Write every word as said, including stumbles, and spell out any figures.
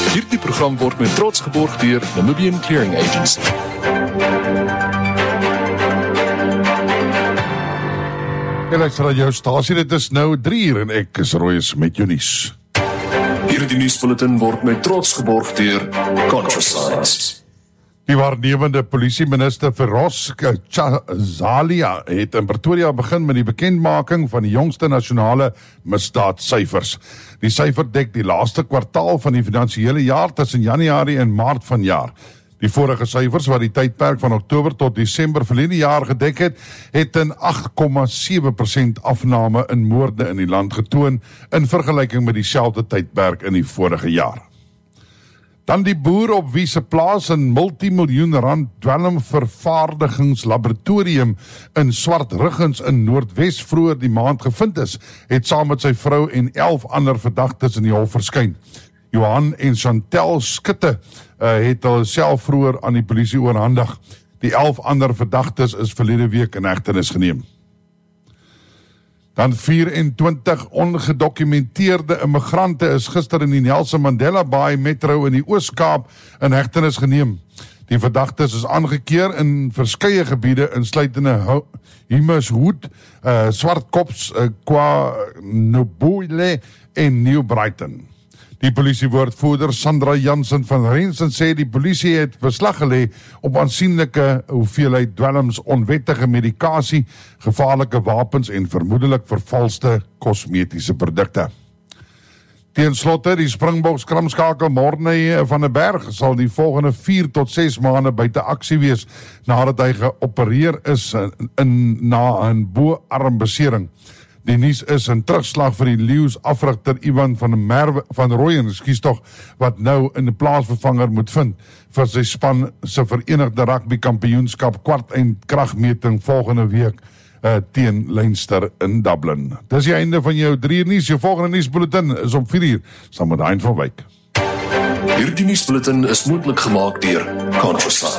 Hierdie program word met trots geborg deur Namibian Clearing Agency. Jy luister na jou stasie, dit is nou drie uur en ek is Royce met jou nuus. Hierdie nuusbulletin word met trots geborg deur ContraScience. Die waarnemende polisieminister Feroz Chazalia het in Pretoria begin met die bekendmaking van die jongste nasionale misdaadsyfers. Die syfer dek die laaste kwartaal van die finansiële jaar tussen Januarie en Maart vanjaar. Die vorige syfers wat die tydperk van Oktober tot Desember verlede jaar gedek het, het 'n agt komma sewe persent afname in moorde in die land getoon in vergelyking met dieselfde tydperk in die vorige jaar. Dan die boer op wie se plaas 'n multimiljoen rand dwelmvervaardigingslaboratorium in Swartruggens in Noordwes vroeër die maand gevind is, het saam met sy vrou en elf ander verdagtes in die hof verskyn. Johan en Chantel Skutte uh, het hulle self vroeër aan die polisie oorhandig. Die elf ander verdagtes is verlede week in hegtenis geneem. Dan vyf-en-twintig ongedokumenteerde immigrante is gister in die Nelson Mandela Bay Metro in die Oos-Kaap in hegtenis geneem. Die verdagtes is aangekeer in verskeie gebiede insluitende Humanshoed, uh, Swartkops, uh, KwaNobuile en New Brighton. Die polisiewoordvoerder Sandra Jansen van Rensen sê die polisie het beslag gelê op aansienlike hoeveelheid dwelms, onwettige medikasie, gevaarlike wapens en vermoedelik vervalste kosmetiese produkte. Ten slotte, die Springboks kramskakel Morne van der Berg sal die volgende vier tot ses maande buite aksie wees nadat hy geopereer is in, in, na 'n bo-armbesering. Die nuus is 'n terugslag vir die Leeu's afrigter Ivan van Merwe van Rooyen, ekskuus tog, wat nou in 'n plaasvervanger moet vind vir sy span se Verenigde Rugby Kampioenskap kwart eindkragmeting volgende week uh, teen Leinster in Dublin. Dis die einde van jou drie uur nuus. Jou volgende nuusbulletin is om vier uur saam met Hein van Wyk. Hierdie nuusbulletin is moontlik gemaak deur ContraScience.